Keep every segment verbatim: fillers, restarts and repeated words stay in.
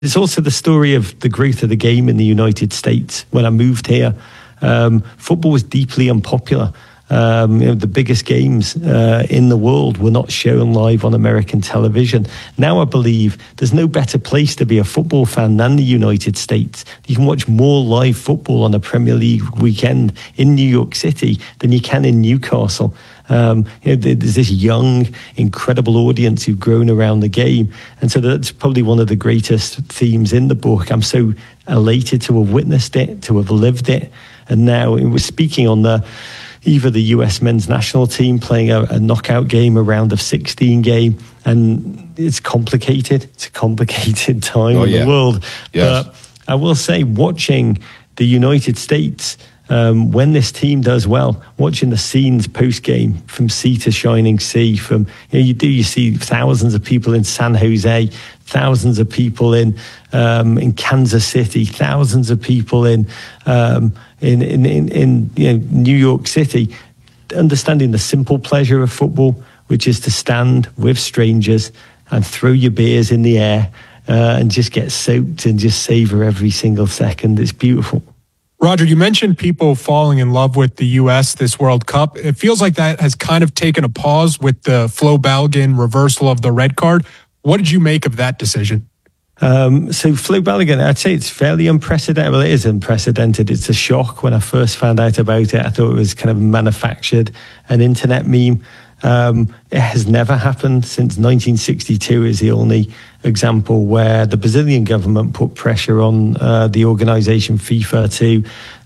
It's also the story of the growth of the game in the United States. When I moved here, um, football was deeply unpopular. Um, you know, the biggest games uh, in the world were not shown live on American television. Now I believe there's no better place to be a football fan than the United States. You can watch more live football on a Premier League weekend in New York City than you can in Newcastle. Um, you know, there's this young, incredible audience who've grown around the game. And so that's probably one of the greatest themes in the book. I'm so elated to have witnessed it, to have lived it. And now we're speaking on the either the U S men's national team playing a, a knockout game, a round of sixteen game. And it's complicated. It's a complicated time oh, in yeah. the world. Yes. But I will say, watching the United States, Um, when this team does well, watching the scenes post-game from sea to shining sea, from, you know, you do, you see thousands of people in San Jose, thousands of people in um, in Kansas City, thousands of people in um, in, in, in, in you know, New York City, understanding the simple pleasure of football, which is to stand with strangers and throw your beers in the air uh, and just get soaked and just savor every single second. It's beautiful. Roger, you mentioned people falling in love with the U S this World Cup. It feels like that has kind of taken a pause with the Flo Balogun reversal of the red card. What did you make of that decision? Um, so Flo Balogun, I'd say it's fairly unprecedented. Well, it is unprecedented. It's a shock. When I first found out about it, I thought it was kind of manufactured, an internet meme. Um, it has never happened since nineteen sixty-two is the only example where the Brazilian government put pressure on uh, the organisation FIFA to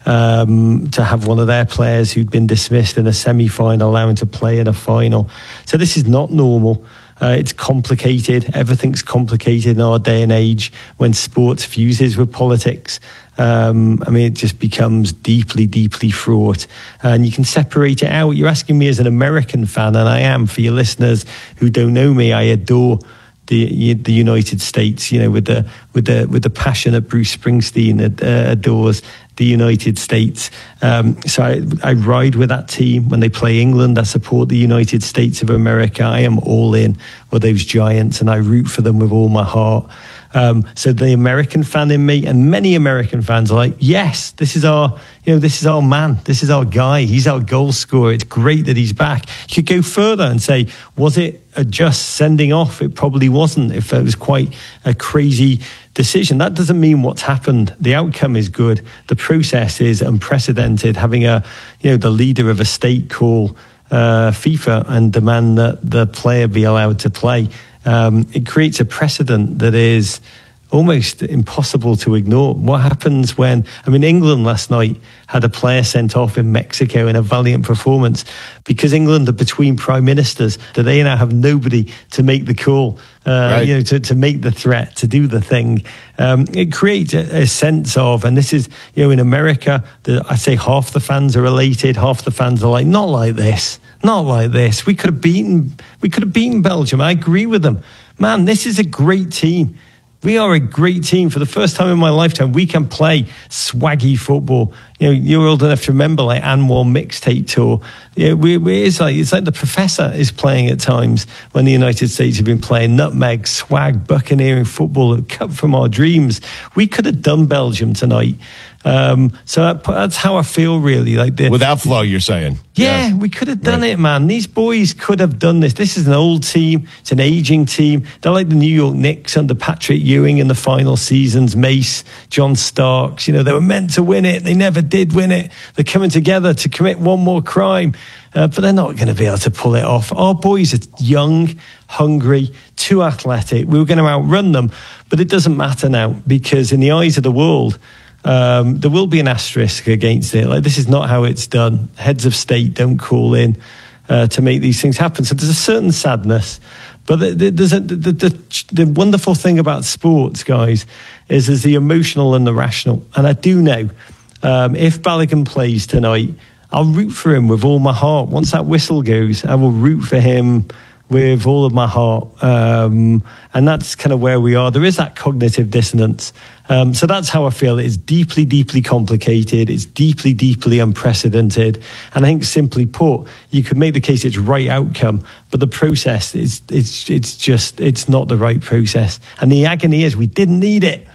um, to have one of their players who'd been dismissed in a semi-final allowing to play in a final. So this is not normal. Uh, it's complicated. Everything's complicated in our day and age when sports fuses with politics. Um, I mean, it just becomes deeply, deeply fraught. And you can separate it out. You're asking me as an American fan, and I am. For your listeners who don't know me, I adore the the United States. You know, with the with the with the passion that Bruce Springsteen uh, adores the United States. Um, so I, I ride with that team when they play England. I support the United States of America. I am all in with those giants, and I root for them with all my heart. Um, so the American fan in me, and many American fans are like, yes, this is our, you know, this is our man. This is our guy. He's our goal scorer. It's great that he's back. You could go further and say, was it a just sending off? It probably wasn't. If it was quite a crazy decision, that doesn't mean what's happened. The outcome is good. The process is unprecedented. Having a, you know, the leader of a state call uh, FIFA and demand that the player be allowed to play. Um, it creates a precedent that is almost impossible to ignore. What happens when, I mean, England last night had a player sent off in Mexico in a valiant performance because England are between prime ministers, that they now have nobody to make the call, uh, right. you know, to, to make the threat, to do the thing. Um, it creates a, a sense of, and this is, you know, in America, the, I say half the fans are elated, half the fans are like, not like this. Not like this. We could have beaten. We could have beaten Belgium. I agree with them. Man, this is a great team. We are a great team. For the first time in my lifetime, we can play swaggy football. You know, you're old enough to remember like Anwar Mixtape Tour. You know, we, we, it's like it's like the Professor is playing at times when the United States have been playing nutmeg, swag, buccaneering football, cut from our dreams. We could have done Belgium tonight. Um, so that, that's how I feel, really. Like the, without Flo, you're saying? Yeah, yeah. we could have done right. it, man. These boys could have done this. This is an old team. It's an aging team. They're like the New York Knicks under Patrick Ewing in the final seasons. Mace, John Starks. You know, they were meant to win it. They never did win it. They're coming together to commit one more crime, uh, but they're not going to be able to pull it off. Our boys are young, hungry, too athletic. We were going to outrun them, but it doesn't matter now because in the eyes of the world, Um, there will be an asterisk against it. Like, this is not how it's done. Heads of state don't call in uh, to make these things happen. So there's a certain sadness. But the, the, there's a, the, the, the wonderful thing about sports, guys, is there's the emotional and the rational. And I do know um, if Balogun plays tonight, I'll root for him with all my heart. Once that whistle goes, I will root for him with all of my heart. Um, and that's kind of where we are. There is that cognitive dissonance. Um, so that's how I feel. It's deeply, deeply complicated. It's deeply, deeply unprecedented. And I think, simply put, you could make the case it's right outcome, but the process is it's it's just it's not the right process. And the agony is we didn't need it.